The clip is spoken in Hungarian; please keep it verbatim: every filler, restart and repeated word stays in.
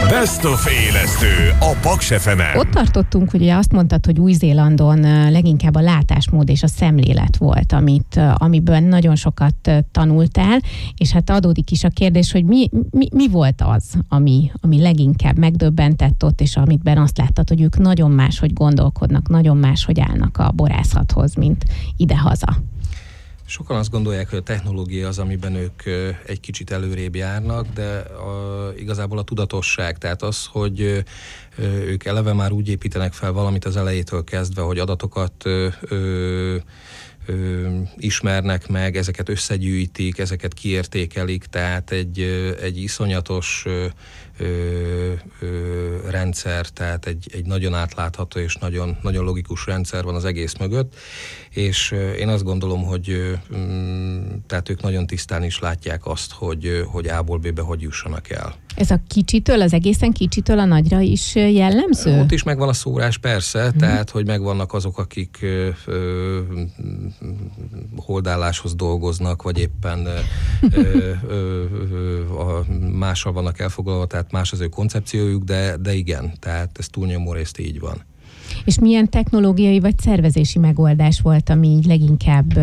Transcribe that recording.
Best of élesztő a Paks ef emen. Ott tartottunk, hogy ugye azt mondtad, hogy Új-Zélandon leginkább a látásmód és a szemlélet volt, amit, amiből nagyon sokat tanultál, és hát adódik is a kérdés, hogy mi, mi, mi volt az, ami, ami leginkább megdöbbentett ott, és amitben azt láttad, hogy ők nagyon máshogy gondolkodnak, nagyon máshogy állnak a borászathoz, mint idehaza. Sokan azt gondolják, hogy a technológia az, amiben ők egy kicsit előrébb járnak, de a, igazából a tudatosság, tehát az, hogy ők eleve már úgy építenek fel valamit az elejétől kezdve, hogy adatokat ö, ö, ö, ismernek meg, ezeket összegyűjtik, ezeket kiértékelik, tehát egy, egy iszonyatos ö, ö, ö, rendszer, tehát egy, egy nagyon átlátható és nagyon, nagyon logikus rendszer van az egész mögött, és én azt gondolom, hogy tehát ők nagyon tisztán is látják azt, hogy, hogy A-ból B-be hogy jussanak el. Ez a kicsitől, az egészen kicsitől a nagyra is jellemző? Ott is megvan a szórás, persze, hmm. tehát, hogy megvannak azok, akik ö, ö, holdáláshoz dolgoznak, vagy éppen ö, ö, ö, a mással vannak elfoglalva, tehát más az ő koncepciójuk, de, de igen, tehát ez túlnyomó részt így van. És milyen technológiai vagy szervezési megoldás volt, ami leginkább